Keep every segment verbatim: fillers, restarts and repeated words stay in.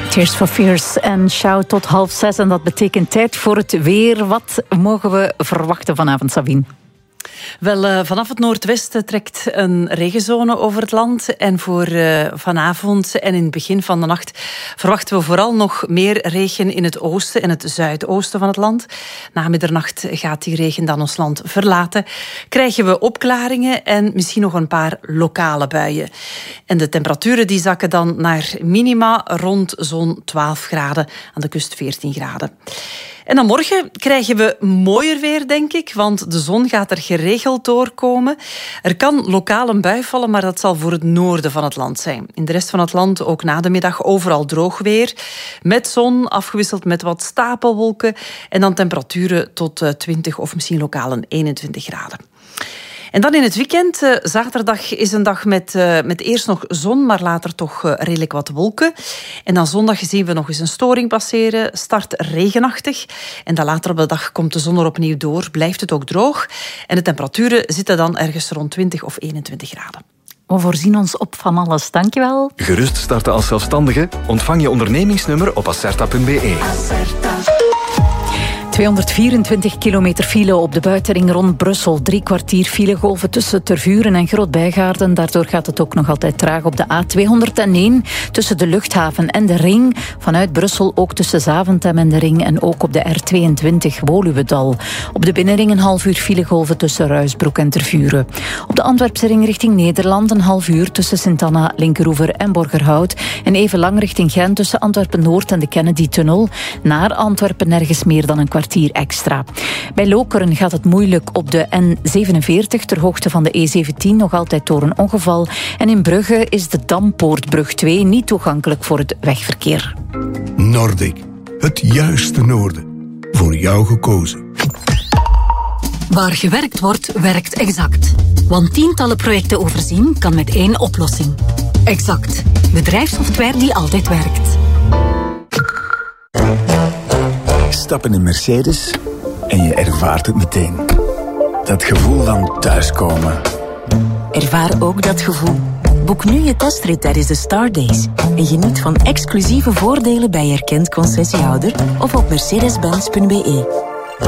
Tears for Fears en Shout tot half zes. En dat betekent tijd voor het weer. Wat mogen we verwachten vanavond, Sabine? Wel, uh, vanaf het noordwesten trekt een regenzone over het land. En voor uh, vanavond en in het begin van de nacht verwachten we vooral nog meer regen in het oosten en het zuidoosten van het land. Na middernacht gaat die regen dan ons land verlaten. Krijgen we opklaringen en misschien nog een paar lokale buien. En de temperaturen die zakken dan naar minima rond zo'n twaalf graden. Aan de kust veertien graden. En dan morgen krijgen we mooier weer, denk ik, want de zon gaat er geregeld doorkomen. Er kan lokaal een bui vallen, maar dat zal voor het noorden van het land zijn. In de rest van het land ook na de middag overal droog weer. Met zon, afgewisseld met wat stapelwolken. En dan temperaturen tot twintig of misschien lokaal een eenentwintig graden. En dan in het weekend, uh, zaterdag is een dag met, uh, met eerst nog zon, maar later toch uh, redelijk wat wolken. En dan zondag zien we nog eens een storing passeren, start regenachtig. En dan later op de dag komt de zon er opnieuw door, blijft het ook droog. En de temperaturen zitten dan ergens rond twintig of eenentwintig graden. We voorzien ons op van alles, dankjewel. Gerust starten als zelfstandige? Ontvang je ondernemingsnummer op acerta punt be. tweehonderdvierentwintig kilometer file op de buitenring rond Brussel. Drie kwartier filegolven tussen Tervuren en Groot-Bijgaarden. Daardoor gaat het ook nog altijd traag op de A tweehonderdéén tussen de luchthaven en de ring. Vanuit Brussel ook tussen Zaventem en de ring en ook op de R tweeëntwintig Woluwedal. Op de binnenring een half uur filegolven tussen Ruisbroek en Tervuren. Op de Antwerpse ring richting Nederland een half uur tussen Sint-Anna, Linkeroever en Borgerhout. En even lang richting Gent tussen Antwerpen-Noord en de Kennedy-tunnel. Naar Antwerpen nergens meer dan een kwartier extra. Bij Lokeren gaat het moeilijk op de N zevenenveertig ter hoogte van de E zeventien, nog altijd door een ongeval. En in Brugge is de Dampoortbrug twee niet toegankelijk voor het wegverkeer. Nordic, het juiste noorden. Voor jou gekozen. Waar gewerkt wordt, werkt Exact. Want tientallen projecten overzien kan met één oplossing. Exact. Bedrijfssoftware die altijd werkt. Stap in een Mercedes en je ervaart het meteen. Dat gevoel van thuiskomen. Ervaar ook dat gevoel. Boek nu je testrit tijdens de Star Days. En geniet van exclusieve voordelen bij erkend concessiehouder of op mercedes benz punt be.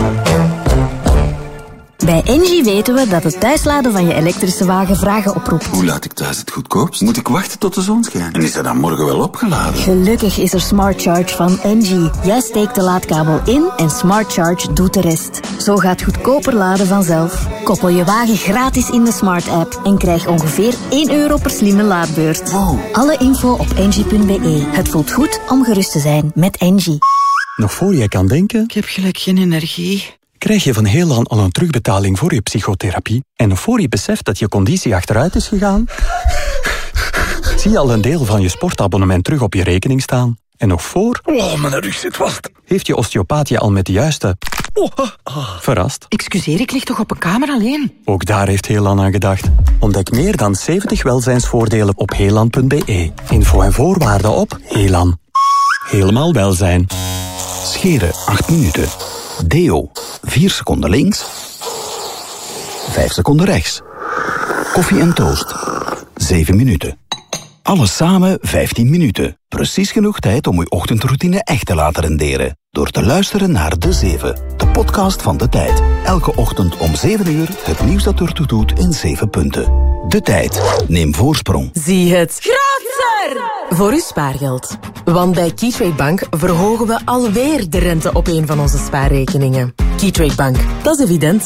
Bij Engie weten we dat het thuisladen van je elektrische wagen vragen oproept. Hoe laat ik thuis het goedkoopst? Moet ik wachten tot de zon schijnt? En is dat dan morgen wel opgeladen? Gelukkig is er Smart Charge van Engie. Jij steekt de laadkabel in en Smart Charge doet de rest. Zo gaat goedkoper laden vanzelf. Koppel je wagen gratis in de Smart app en krijg ongeveer één euro per slimme laadbeurt. Wow. Alle info op engie punt be. Het voelt goed om gerust te zijn met Engie. Nog voor je kan denken... Ik heb gelijk geen energie. Krijg je van Heelan al een terugbetaling voor je psychotherapie? En nog voor je beseft dat je conditie achteruit is gegaan? Zie je al een deel van je sportabonnement terug op je rekening staan? En nog voor... Oh, mijn rug zit vast. Heeft je osteopaat je al met de juiste... Oh, ah. Verrast? Excuseer, ik lig toch op een kamer alleen? Ook daar heeft Heelan aan gedacht. Ontdek meer dan zeventig welzijnsvoordelen op heelan punt be. Info en voorwaarden op Heelan. Helemaal welzijn. Scheren acht minuten. Deo vier seconden links. vijf seconden rechts. Koffie en toast zeven minuten. Alles samen vijftien minuten. Precies genoeg tijd om uw ochtendroutine echt te laten renderen. Door te luisteren naar De Zeven, de podcast van De Tijd. Elke ochtend om zeven uur het nieuws dat ertoe doet in zeven punten. De Tijd. Neem voorsprong. Zie het groter voor uw spaargeld. Want bij Keytrade Bank verhogen we alweer de rente op een van onze spaarrekeningen. Keytrade Bank, dat is evident.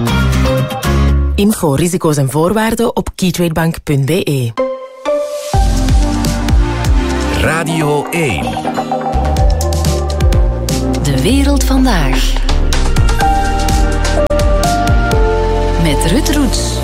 Info, risico's en voorwaarden op keytradebank punt be. Radio één. De wereld vandaag. Met Ruud Roets.